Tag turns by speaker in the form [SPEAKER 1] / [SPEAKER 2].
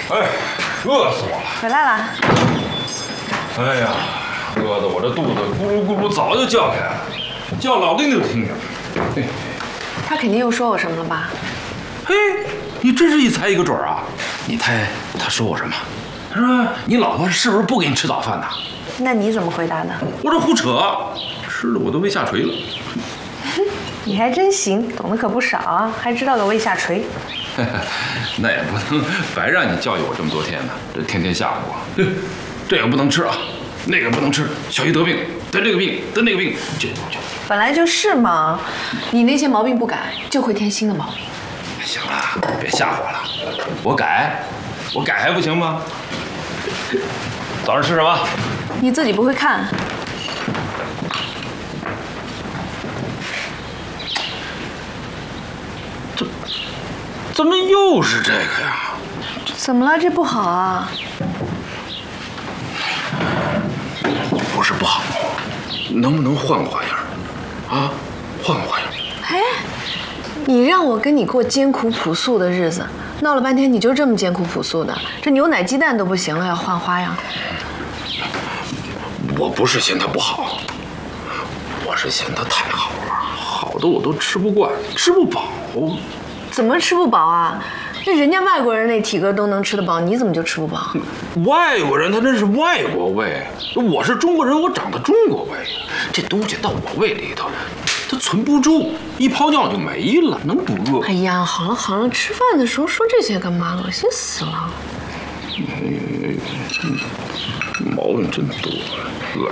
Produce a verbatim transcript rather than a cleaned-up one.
[SPEAKER 1] 哎，饿死我了！
[SPEAKER 2] 回来了。
[SPEAKER 1] 哎呀，饿得我这肚子咕噜咕噜早就叫开了，叫老丁都听见了。嘿，
[SPEAKER 2] 他肯定又说我什么了吧？
[SPEAKER 1] 嘿，你真是一猜一个准儿啊！你猜他说我什么？他说你老婆是不是不给你吃早饭呢？
[SPEAKER 2] 那你怎么回答的？
[SPEAKER 1] 我这胡扯，吃的我都胃下垂了。
[SPEAKER 2] 你还真行，懂得可不少啊，还知道个胃下垂。
[SPEAKER 1] 那也不能白让你教育我这么多天呢，这天天吓唬我。这个不能吃啊，那个不能吃，小鱼得病，得这个病，得那个病，就就。
[SPEAKER 2] 本来就是嘛，你那些毛病不改，就会添新的毛病。
[SPEAKER 1] 行了，别吓唬我了，我改，我改还不行吗？早上吃什么？
[SPEAKER 2] 你自己不会看。
[SPEAKER 1] 怎怎么又是这个呀？
[SPEAKER 2] 怎么了？这不好啊！
[SPEAKER 1] 不是不好，能不能换个花样？啊，换个花样。
[SPEAKER 2] 哎，你让我跟你过艰苦朴素的日子，闹了半天你就这么艰苦朴素的，这牛奶鸡蛋都不行了，要换花样。
[SPEAKER 1] 我不是嫌它不好，我是嫌它太好了，好的我都吃不惯，吃不饱。
[SPEAKER 2] 怎么吃不饱啊？那人家外国人那体格都能吃得饱，你怎么就吃不饱？
[SPEAKER 1] 外国人他那是外国胃，我是中国人，我长的中国胃，这东西到我胃里头，它存不住，一泡尿就没了，能不饿？
[SPEAKER 2] 哎呀，好了好了，吃饭的时候说这些干嘛？恶心死了！
[SPEAKER 1] 毛病真多，恶